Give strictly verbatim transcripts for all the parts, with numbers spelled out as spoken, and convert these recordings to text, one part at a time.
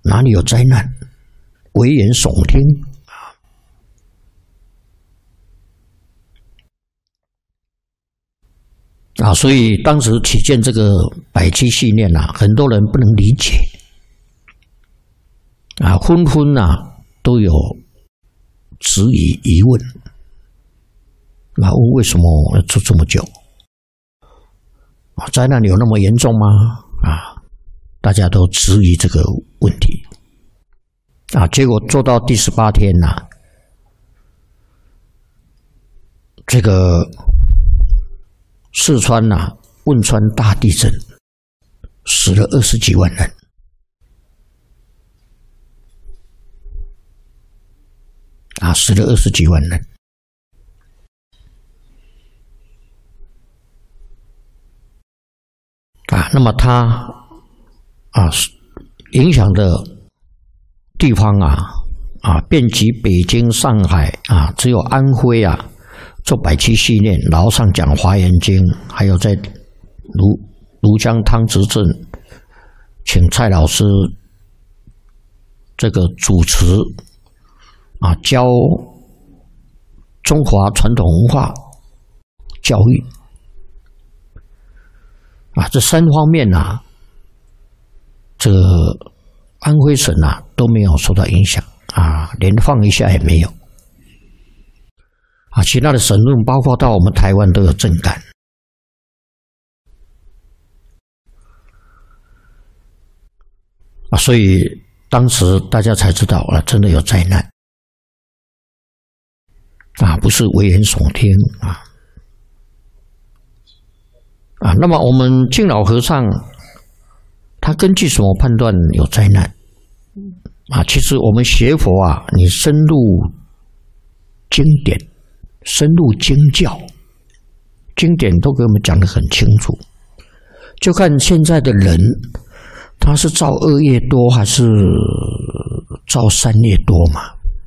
哪里有灾难？危言耸听啊！所以当时起见这个百七系念啊，很多人不能理解啊，纷纷啊都有质疑疑问啊，问为什么要做这么久？啊，灾难有那么严重吗？啊，大家都质疑这个问题啊，结果做到第十八天呐、啊，这个四川呐、啊、汶川大地震，死了二十几万人。啊，死了二十几万人。啊，那么它啊影响的地方啊啊遍及北京、上海啊，只有安徽啊做百七系念，楼上讲华严经，还有在庐庐江汤池镇，请蔡老师这个主持啊教中华传统文化教育。啊，这三方面啊，这个安徽省啊都没有受到影响啊，连放一下也没有啊。其他的省份，包括到我们台湾都有震感啊，所以当时大家才知道啊，真的有灾难啊，不是危言耸听啊。啊，那么我们敬老和尚他根据什么判断有灾难？啊，其实我们学佛啊，你深入经典、深入经教，经典都给我们讲得很清楚。就看现在的人，他是造恶业多还是造善业多嘛？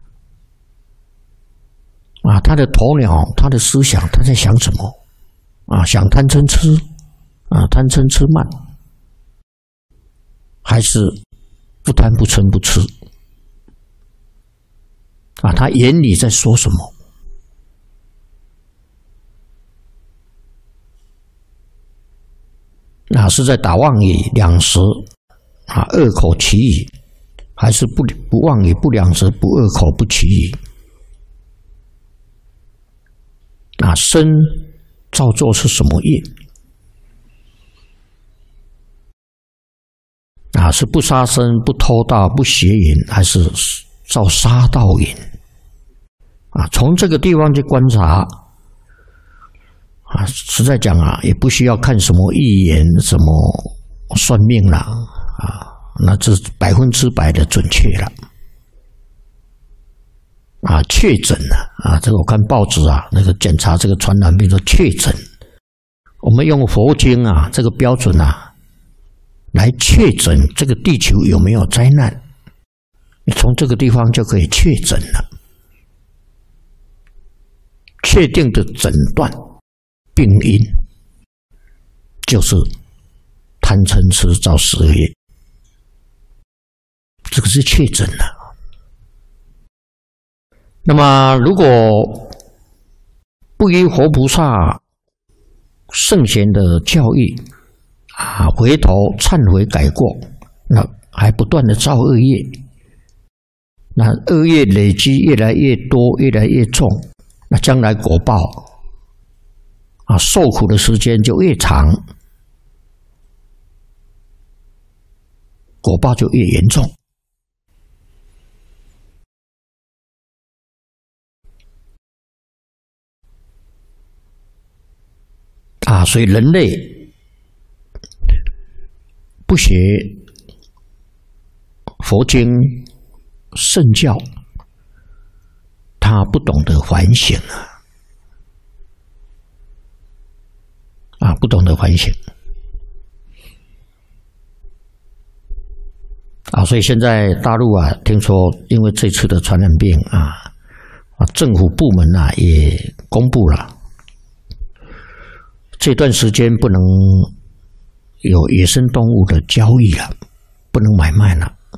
啊，他的头脑、他的思想，他在想什么？啊，想贪嗔痴，啊，贪嗔痴慢，还是不贪不嗔不痴？啊，他眼里在说什么？啊，是在打妄语两舌，啊，恶口绮语，还是不不妄语不两舌不恶口不绮语？啊，身造作是什么业？啊，是不杀生、不偷盗、不邪淫，还是造杀盗淫？啊，从这个地方去观察，啊，实在讲啊，也不需要看什么预言、什么算命啦，啊，那这百分之百的准确了。啊，确诊了啊！这个我看报纸啊，那个检查这个传染病说确诊，我们用佛经啊这个标准啊来确诊这个地球有没有灾难，你从这个地方就可以确诊了，确定的诊断病因就是贪嗔痴造十恶业，这个是确诊了。那么，如果不依活菩萨圣贤的教育啊，回头忏悔改过，那还不断的造恶业，那恶业累积越来越多，越来越重，那将来果报啊，受苦的时间就越长，果报就越严重。啊，所以人类不学佛经圣教，他不懂得反省啊，啊，不懂得反省啊，所以现在大陆啊，听说因为这次的传染病啊，啊，政府部门啊也公布了。这段时间不能有野生动物的交易了，不能买卖了。